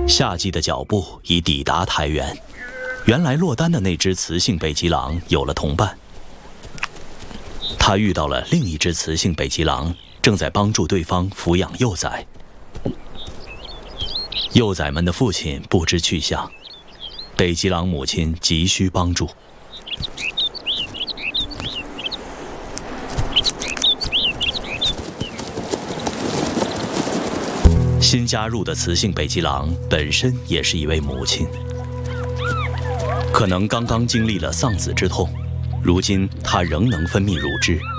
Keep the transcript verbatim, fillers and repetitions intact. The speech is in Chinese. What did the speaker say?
夏季的脚步已抵达台原，原来落单的那只雌性北极狼有了同伴。他遇到了另一只雌性北极狼，正在帮助对方抚养幼崽。幼崽们的父亲不知去向，北极狼母亲急需帮助。新加入的雌性北极狼本身也是一位母亲，可能刚刚经历了丧子之痛，如今她仍能分泌乳汁。